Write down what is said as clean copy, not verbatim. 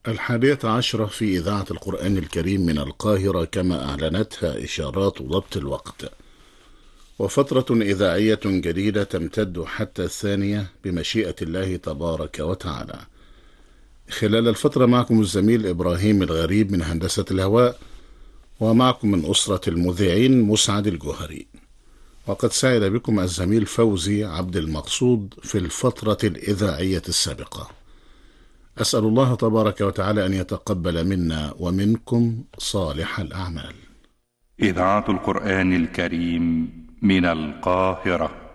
11 في إذاعة القرآن الكريم من القاهرة كما أعلنتها إشارات ضبط الوقت، وفترة إذاعية جديدة تمتد حتى 2 بمشيئة الله تبارك وتعالى. خلال الفترة معكم الزميل إبراهيم الغريب من هندسة الهواء، ومعكم من أسرة المذيعين مسعد الجوهري. وقد سعد بكم الزميل فوزي عبد المقصود في الفترة الإذاعية السابقة. أسأل الله تبارك وتعالى أن يتقبل منا ومنكم صالح الأعمال. إذاعة القرآن الكريم من القاهرة.